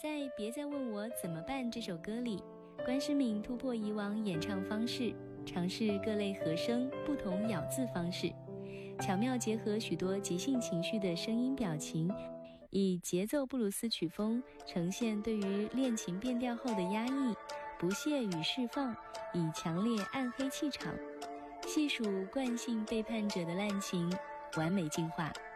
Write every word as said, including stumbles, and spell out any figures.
在《别再问我怎么办》这首歌里，关诗敏突破以往演唱方式，尝试各类和声不同咬字方式，巧妙结合许多即兴情绪的声音表情，以节奏布鲁斯曲风呈现对于恋情变调后的压抑、不屑与释放，以强烈暗黑气场细数惯性背叛者的滥情，完美进化。